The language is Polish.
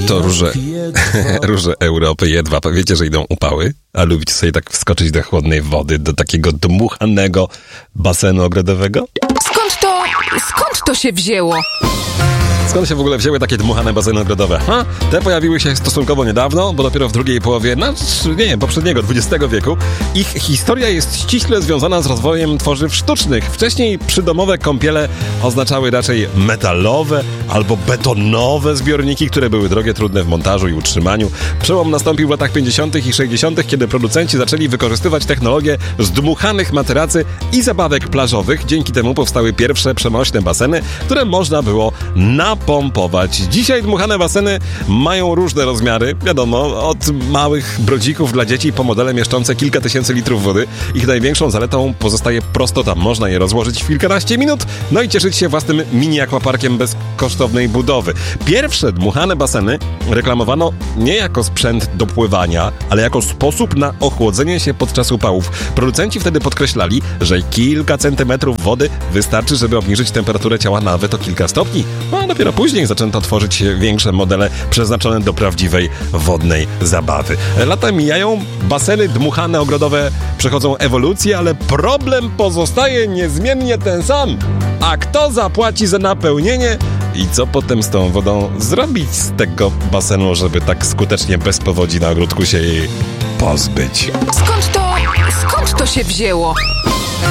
To róże Europy jedwab. Wiecie, że idą upały? A lubicie sobie tak wskoczyć do chłodnej wody, do takiego dmuchanego basenu ogrodowego? Skąd to się wzięło? Skąd się w ogóle wzięły takie dmuchane baseny ogrodowe? Te pojawiły się stosunkowo niedawno, bo dopiero w drugiej połowie, poprzedniego XX wieku. Ich historia jest ściśle związana z rozwojem tworzyw sztucznych. Wcześniej przydomowe kąpiele oznaczały raczej metalowe albo betonowe zbiorniki, które były drogie, trudne w montażu i utrzymaniu. Przełom nastąpił w latach 50. i 60., kiedy producenci zaczęli wykorzystywać technologię zdmuchanych materacy i zabawek plażowych. Dzięki temu powstały pierwsze przenośne baseny, które można było napompować. Dzisiaj dmuchane baseny mają różne rozmiary, wiadomo, od małych brodzików dla dzieci po modele mieszczące kilka tysięcy litrów wody. Ich największą zaletą pozostaje prostota. Można je rozłożyć w kilkanaście minut, no i cieszyć się własnym mini-akwaparkiem bez kosztownej budowy. Pierwsze dmuchane baseny reklamowano nie jako sprzęt do pływania, ale jako sposób na ochłodzenie się podczas upałów. Producenci wtedy podkreślali, że kilka centymetrów wody wystarczy, żeby obniżyć temperaturę ciała nawet o kilka stopni. A dopiero później zaczęto tworzyć większe modele przeznaczone do prawdziwej wodnej zabawy. Lata mijają, baseny dmuchane ogrodowe przechodzą ewolucję, ale problem pozostaje niezmiennie ten sam. A kto zapłaci za napełnienie i co potem z tą wodą zrobić z tego basenu, żeby tak skutecznie bez powodzi na ogródku się jej pozbyć? Skąd to się wzięło?